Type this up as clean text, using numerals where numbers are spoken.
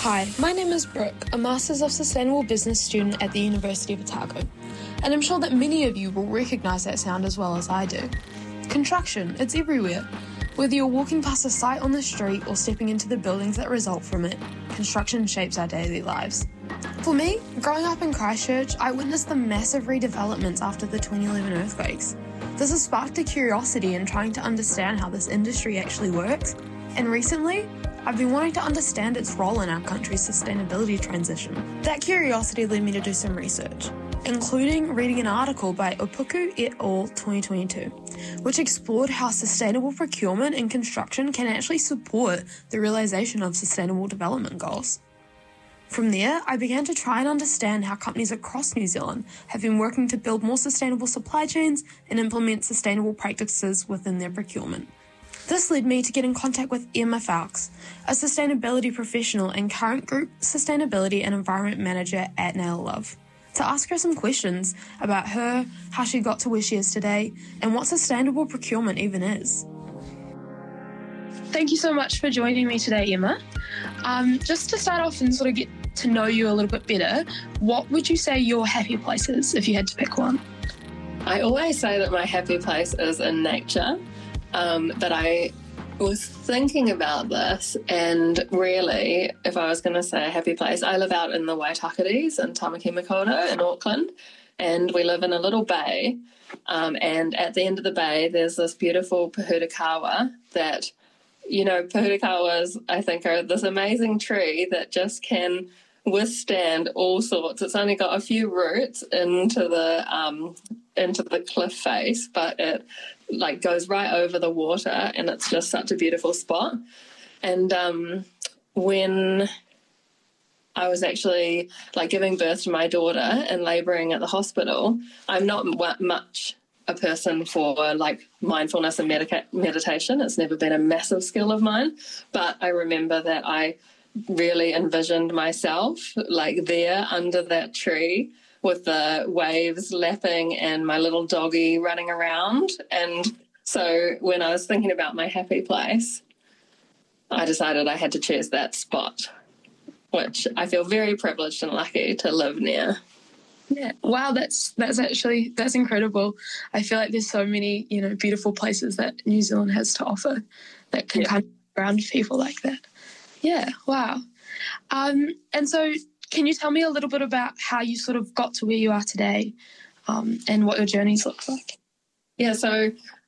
Hi, my name is Brooke, a Masters of Sustainable Business student at the University of Otago, and I'm sure that many of you will recognise that sound as well as I do. Construction, it's everywhere. Whether you're walking past a site on the street or stepping into the buildings that result from it, construction shapes our daily lives. For me, growing up in Christchurch, I witnessed the massive redevelopments after the 2011 earthquakes. This has sparked a curiosity in trying to understand how this industry actually works, and recently, I've been wanting to understand its role in our country's sustainability transition. That curiosity led me to do some research, including reading an article by Opoku et al. 2022, which explored how sustainable procurement in construction can actually support the realisation of sustainable development goals. From there, I began to try and understand how companies across New Zealand have been working to build more sustainable supply chains and implement sustainable practices within their procurement. This led me to get in contact with Emma Fowkes, a sustainability professional and current Group Sustainability and Environment Manager at Nail Love, to ask her some questions about her, how she got to where she is today, and what sustainable procurement even is. Thank you so much for joining me today, Emma. Just to start off and sort of get to know you a little bit better, what would you say your happy place is if you had to pick one? I always say that my happy place is in nature. But I was thinking about this, and really, if I was going to say a happy place, I live out in the Waitakiris in Tamaki Makaurau in Auckland, and we live in a little bay, and at the end of the bay there's this beautiful pahurikawa that, you know, pahurikawas, I think, are this amazing tree that just can withstand all sorts. It's only got a few roots into the cliff face, but it goes right over the water, and it's just such a beautiful spot. And when I was actually giving birth to my daughter and labouring at the hospital, I'm not much a person for mindfulness and meditation. It's never been a massive skill of mine, but I remember that I really envisioned myself there under that tree with the waves lapping and my little doggy running around. And so when I was thinking about my happy place, I decided I had to choose that spot, which I feel very privileged and lucky to live near. Yeah, wow, that's incredible. I feel like there's so many, beautiful places that New Zealand has to offer that can kind of ground people like that. Yeah, wow. And so can you tell me a little bit about how you sort of got to where you are today, and what your journeys look like? Yeah, so